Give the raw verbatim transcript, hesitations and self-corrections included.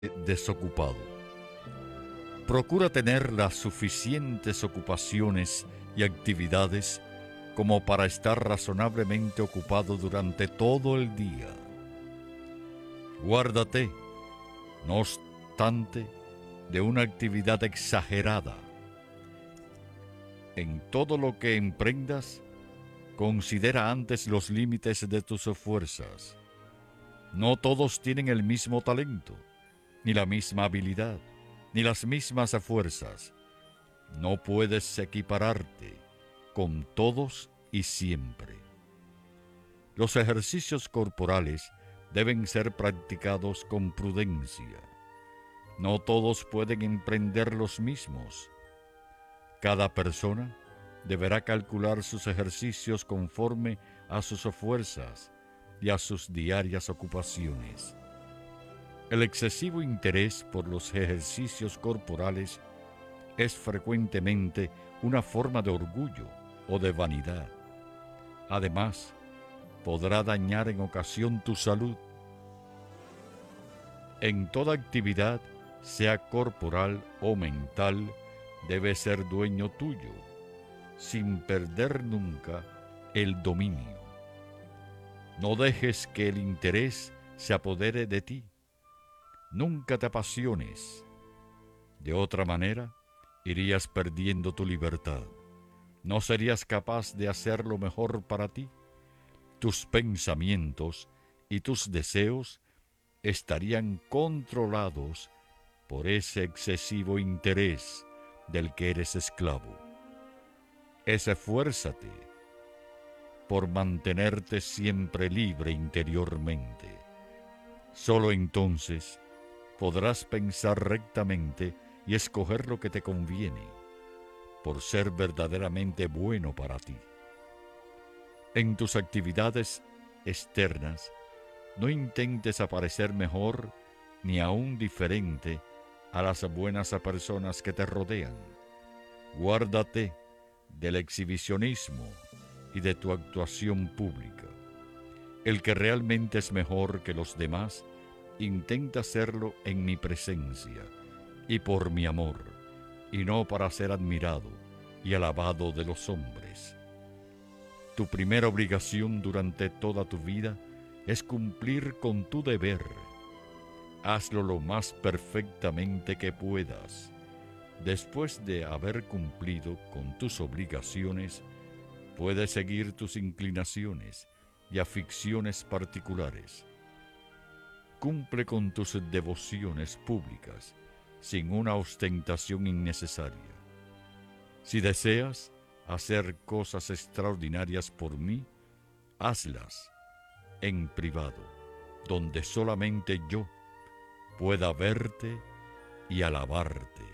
desocupado. Procura tener las suficientes ocupaciones y actividades como para estar razonablemente ocupado durante todo el día. Guárdate, no obstante, de una actividad exagerada. En todo lo que emprendas, considera antes los límites de tus fuerzas. No todos tienen el mismo talento, ni la misma habilidad, ni las mismas fuerzas. No puedes equipararte con todos y siempre. Los ejercicios corporales deben ser practicados con prudencia. No todos pueden emprender los mismos. Cada persona deberá calcular sus ejercicios conforme a sus fuerzas y a sus diarias ocupaciones. El excesivo interés por los ejercicios corporales es frecuentemente una forma de orgullo o de vanidad. Además, podrá dañar en ocasión tu salud. En toda actividad, sea corporal o mental, debe ser dueño tuyo, sin perder nunca el dominio. No dejes que el interés se apodere de ti. Nunca te apasiones. De otra manera, irías perdiendo tu libertad. No serías capaz de hacer lo mejor para ti. Tus pensamientos y tus deseos estarían controlados por ese excesivo interés del que eres esclavo. Esfuérzate por mantenerte siempre libre interiormente. Solo entonces podrás pensar rectamente y escoger lo que te conviene, por ser verdaderamente bueno para ti. En tus actividades externas, no intentes aparecer mejor ni aún diferente a las buenas personas que te rodean. Guárdate del exhibicionismo y de tu actuación pública. El que realmente es mejor que los demás, intenta hacerlo en mi presencia y por mi amor, y no para ser admirado y alabado de los hombres. Tu primera obligación durante toda tu vida es cumplir con tu deber. Hazlo lo más perfectamente que puedas. Después de haber cumplido con tus obligaciones, puedes seguir tus inclinaciones y aficiones particulares. Cumple con tus devociones públicas sin una ostentación innecesaria. Si deseas hacer cosas extraordinarias por mí, hazlas en privado, donde solamente yo pueda verte y alabarte.